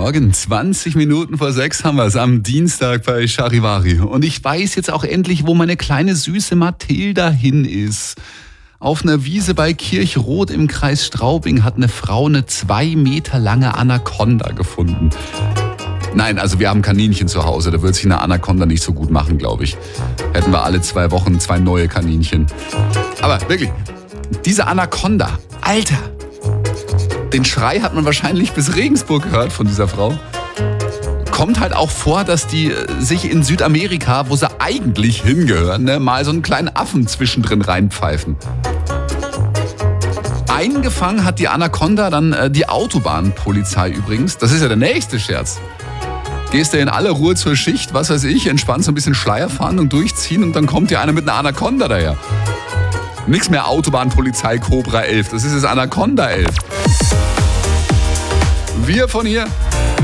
Morgen, 20 Minuten vor 6 haben wir es am Dienstag bei Charivari. Und ich weiß jetzt auch endlich, wo meine kleine süße Mathilda hin ist. Auf einer Wiese bei Kirchroth im Kreis Straubing hat eine Frau eine 2 Meter lange Anaconda gefunden. Nein, also wir haben Kaninchen zu Hause, da wird sich eine Anaconda nicht so gut machen, glaube ich. Hätten wir alle 2 Wochen 2 neue Kaninchen. Aber wirklich, diese Anaconda, Alter! Den Schrei hat man wahrscheinlich bis Regensburg gehört von dieser Frau. Kommt halt auch vor, dass die sich in Südamerika, wo sie eigentlich hingehören, mal so einen kleinen Affen zwischendrin reinpfeifen. Eingefangen hat die Anaconda dann die Autobahnpolizei übrigens. Das ist ja der nächste Scherz. Gehst du in aller Ruhe zur Schicht, was weiß ich, entspannt so ein bisschen Schleierfahndung durchziehen und dann kommt dir einer mit einer Anaconda daher. Nix mehr Autobahnpolizei Cobra 11, das ist das Anaconda 11. Wir von hier